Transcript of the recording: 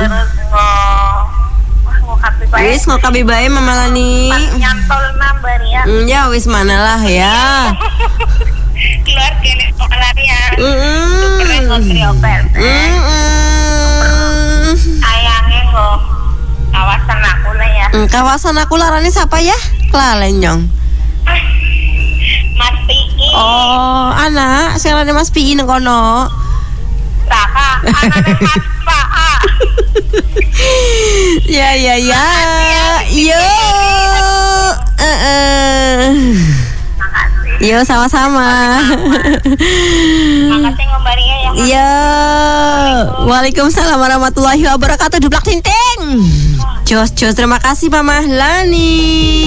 Terus ngokapi bae. Wis ngokapi bae Mama Lani. Nyantol nambar ya. Ya wis manalah ya. Keluar kene Lani ya. Heeh. Ngotri opel. Ayangnya kok kawasan aku lah ya. Kawasan aku larane siapa ya? Klalenyong. Mas Piki. Oh, anak, sing larane Mas Piki nang kono. Saka, anaknya Mas Pak. Ya. Yo. Makasih. Yo sama-sama. Makasih ngembarinya ya. Yo. Waalaikumsalam warahmatullahi wabarakatuh. Dublak ting ting. Jos, terima kasih Mama Lani.